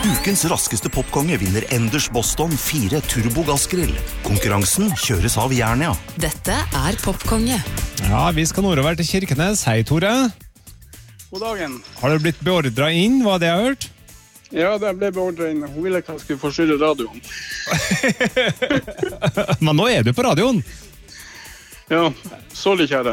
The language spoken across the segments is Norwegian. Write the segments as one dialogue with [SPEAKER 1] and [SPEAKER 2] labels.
[SPEAKER 1] Ukens raskeste popkonge vinner Enders Boston 4 Turbo Gassgrill. Konkurransen kjøres av Jernia.
[SPEAKER 2] Dette popkonge.
[SPEAKER 3] Ja, vi skal nordover til Kirkenes. Hei, Tore.
[SPEAKER 4] God dagen.
[SPEAKER 3] Har du blitt beordret inn, hva det har hørt?
[SPEAKER 4] Ja, det ble beordret inn. Hun ville ikke at jeg skulle forstyrre radioen.
[SPEAKER 3] Men nå er du på radioen.
[SPEAKER 4] Ja, sorry kjære.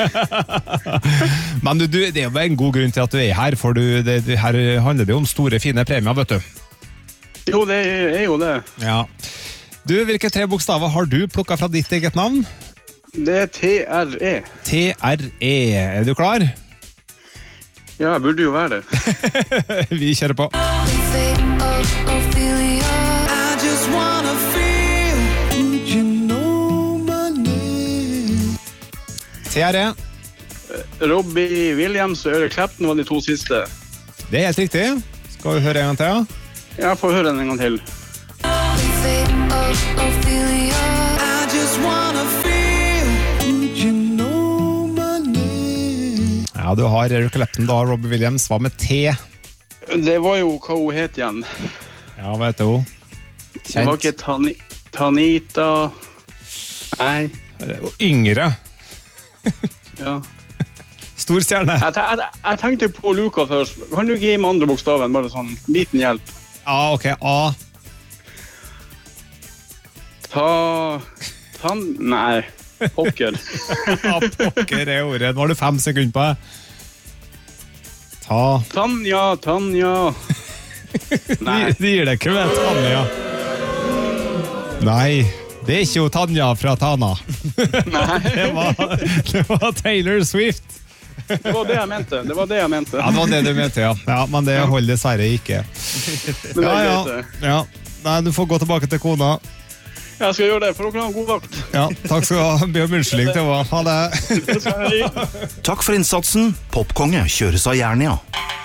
[SPEAKER 3] Men det er jo en god grunn til at du er her, for her handler det om store, fine premier, vet du.
[SPEAKER 4] Jo, det er jo det.
[SPEAKER 3] Ja. Du, hvilke 3 bokstaver har du plukket fra ditt eget navn?
[SPEAKER 4] Det er TRE.
[SPEAKER 3] TRE. Er du klar?
[SPEAKER 4] Ja, jeg burde jo være det.
[SPEAKER 3] Vi kjører på. TRE.
[SPEAKER 4] Robbie Williams og Erik Clapton var de 2 siste.
[SPEAKER 3] Det er helt riktig. Skal vi høre en gang til, ja?
[SPEAKER 4] Jeg får høre den en gang til.
[SPEAKER 3] Ja, du har Erik Clapton, da, Robbie Williams. Hva med T?
[SPEAKER 4] Det var jo hva hun het igjen.
[SPEAKER 3] Ja, hva heter hun?
[SPEAKER 4] Det var ikke Tanita. Nei.
[SPEAKER 3] Yngre.
[SPEAKER 4] Ja.
[SPEAKER 3] Stor stjerne.
[SPEAKER 4] Jeg tenkte på Luka først. Kan du gi meg andre bokstaven, bare sånn liten hjelp?
[SPEAKER 3] Ja, ok, A.
[SPEAKER 4] Nei, pokker.
[SPEAKER 3] Ja, pokker er ordet. Nå har du 5 sekunder på deg.
[SPEAKER 4] Tanja. Nei.
[SPEAKER 3] Det gir deg ikke med Tanja. Nei, det er ikke jo Tanja fra Tana.
[SPEAKER 4] Nei.
[SPEAKER 3] Det var Taylor Swift.
[SPEAKER 4] Det var det jeg mente.
[SPEAKER 3] Ja, det var det du mente, ja. Ja, men det holder dessverre ikke. Ja. Nei, du får gå tilbake til kona.
[SPEAKER 4] Jeg skal gjøre det, for dere har en god vakt.
[SPEAKER 3] Ja, takk skal du ha. Be om unnskyldning til hva. Ha det.
[SPEAKER 1] Takk for innsatsen. Popkonge kjøres av Jernia.